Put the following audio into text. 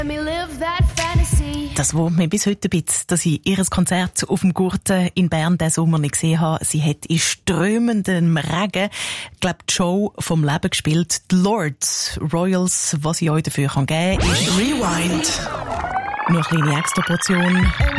Das wurmt mir bis heute ein bisschen, dass ich ihr Konzert auf dem Gurten in Bern diesen Sommer nicht gesehen habe. Sie hat in strömendem Regen, glaube die Show vom Leben gespielt. Die Lords Royals, was ich euch dafür geben kann, ist Rewind. Nur eine kleine Extraportion.